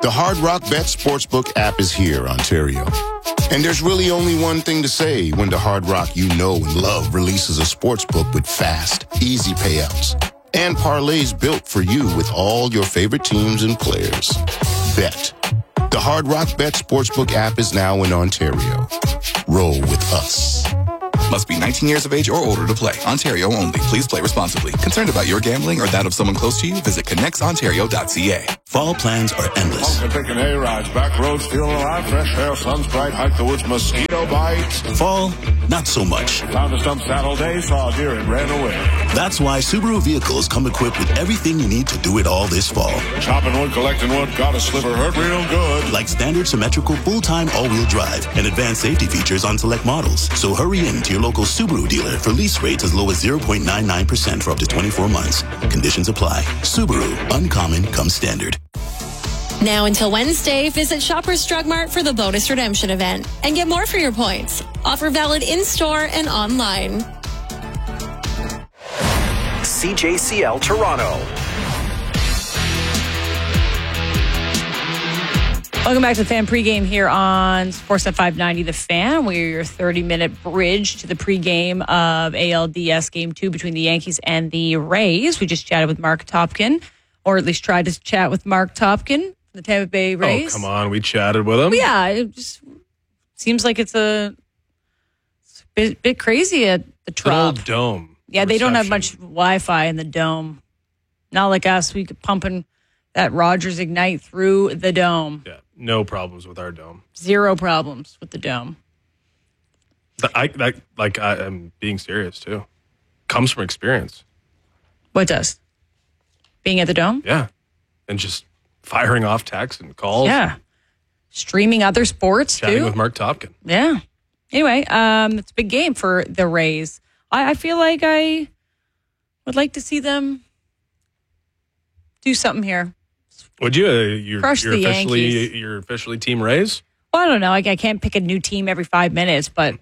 The Hard Rock Bet Sportsbook app is here, Ontario. And there's really only one thing to say when the Hard Rock you know and love releases a sportsbook with fast, easy payouts and parlays built for you with all your favorite teams and players. Bet. The Hard Rock Bet Sportsbook app is now in Ontario. Roll with us. Must be 19 years of age or older to play. Ontario only. Please play responsibly. Concerned about your gambling or that of someone close to you? Visit connectsontario.ca. Fall plans are endless. Taking hay rides, back roads, feeling alive, fresh air, sun's bright, hike the woods, mosquito bites. Fall, not so much. Found a stump saddle day, saw a deer and ran away. That's why Subaru vehicles come equipped with everything you need to do it all this fall. Chopping wood, collecting wood, got a sliver, hurt real good. Like standard symmetrical full-time all-wheel drive and advanced safety features on select models. So hurry in to your local Subaru dealer for lease rates as low as 0.99% for up to 24 months. Conditions apply. Subaru, uncommon comes standard. Now until Wednesday, visit Shoppers Drug Mart for the bonus redemption event and get more for your points. Offer valid in-store and online. CJCL Toronto. Welcome back to the Fan Pregame here on Sportsnet 590 The Fan. We're your 30-minute bridge to the pregame of ALDS Game 2 between the Yankees and the Rays. We just chatted with Mark Topkin, or at least tried to chat with Mark Topkin, the Tampa Bay Rays. Oh, come on. We chatted with him. Yeah, it just seems like it's a bit crazy at the Trop. An old dome. Yeah, they don't have much Wi-Fi in the dome. Not like us. We could pumping that Rogers Ignite through the dome. Yeah, no problems with our dome. Zero problems with the dome. I'm being serious, too. Comes from experience. What does? Being at the dome? Yeah. And just firing off texts and calls. Yeah. Streaming other sports, chatting too. with Mark Topkin. Yeah. Anyway, it's a big game for the Rays. I feel like I would like to see them do something here. Would you? You're Yankees. You're officially Team Rays? Well, I don't know. I can't pick a new team every 5 minutes, but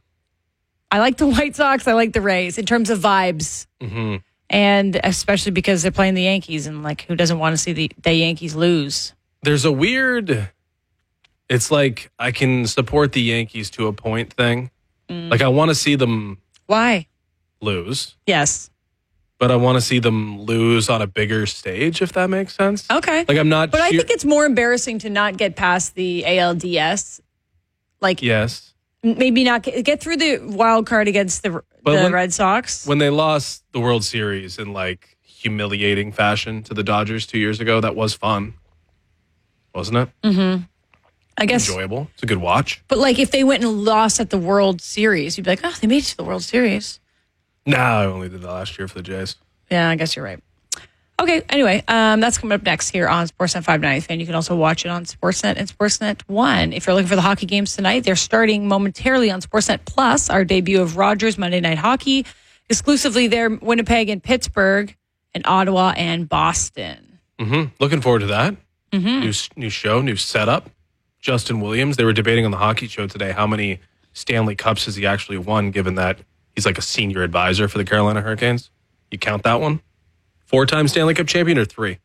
I like the White Sox. I like the Rays in terms of vibes. Mm-hmm. And especially because they're playing the Yankees, and like, who doesn't want to see the Yankees lose? There's a weird, it's like I can support the Yankees to a point thing. Like I want to see them lose. Yes. But I want to see them lose on a bigger stage, if that makes sense. Okay. Like I'm not. But I think it's more embarrassing to not get past the ALDS. Like, yes. Maybe not get through the wild card against the Red Sox. When they lost the World Series in like humiliating fashion to the Dodgers 2 years ago, that was fun, wasn't it? Mm-hmm. I guess enjoyable. It's a good watch. But like, if they went and lost at the World Series, you'd be like, oh, they made it to the World Series. Nah, I only did that last year for the Jays. Yeah, I guess you're right. Okay, anyway, that's coming up next here on Sportsnet 590 Fan. You can also watch it on Sportsnet and Sportsnet 1. If you're looking for the hockey games tonight, they're starting momentarily on Sportsnet Plus, our debut of Rogers Monday Night Hockey, exclusively there, Winnipeg and Pittsburgh, and Ottawa and Boston. Mm-hmm. Looking forward to that. Mm-hmm. New show, new setup. Justin Williams, they were debating on the hockey show today how many Stanley Cups has he actually won, given that he's like a senior advisor for the Carolina Hurricanes. You count that one? 4-time Stanley Cup champion or 3?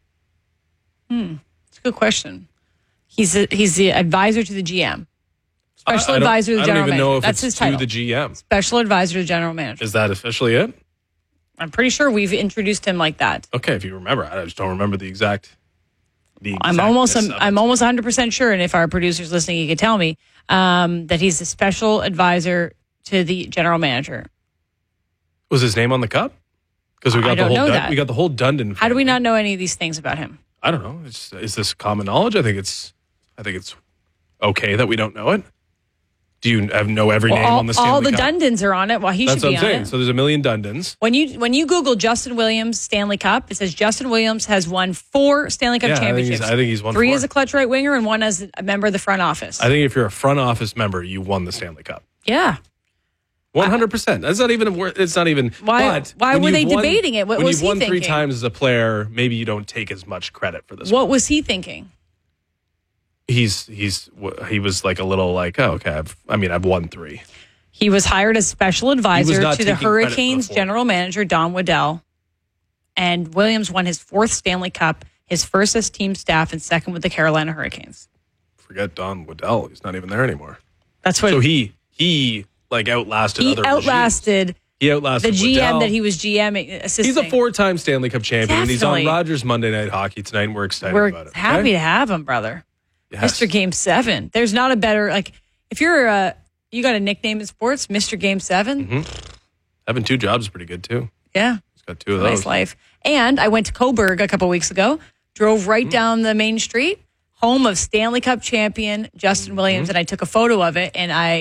It's a good question. He's the advisor to the GM. Special advisor to the general manager. I don't even know if that's it's his title. to the GM. Special advisor to the general manager. Is that officially it? I'm pretty sure we've introduced him like that. Okay, if you remember. I just don't remember the exact. I'm almost 100% sure, and if our producer's listening, he could tell me that he's the special advisor to the general manager. Was his name on the cup? Because we got the whole Dundon family. How do we not know any of these things about him? I don't know. Is this common knowledge? I think it's okay that we don't know it. Do you know every name on the Stanley all the Cup? Dundons are on it. Well, he That's should be what I'm on saying. it. So there's a million Dundons. When you Google Justin Williams Stanley Cup, it says Justin Williams has won 4 Stanley Cup championships. I think he's won 3 4. as a clutch right winger and 1 as a member of the front office. I think if you're a front office member, you won the Stanley Cup. Yeah. 100%. That's not even. It's not even. Why were they debating it? What was he thinking? When you've won 3 times as a player, maybe you don't take as much credit for this. What was he thinking? He was like a little like, oh, okay. I've won 3. He was hired as special advisor to the Hurricanes the general manager Don Waddell, and Williams won his 4th Stanley Cup his first as team staff and second with the Carolina Hurricanes. Forget Don Waddell. He's not even there anymore. That's what. So he outlasted other regimes. He outlasted the GM Waddell. that he was GM assisting. He's a 4-time Stanley Cup champion, and he's on Definitely. Rogers Monday Night Hockey tonight, and we're excited We're about it. happy to have him, brother. Yes. Mr. Game 7. There's not a better, like, if you're you got a nickname in sports, Mr. Game 7. Mm-hmm. Having 2 jobs is pretty good, too. Yeah. He's got 2 of those. Nice life. And I went to Coburg a couple weeks ago, drove right down the main street, home of Stanley Cup champion Justin Williams, and I took a photo of it, and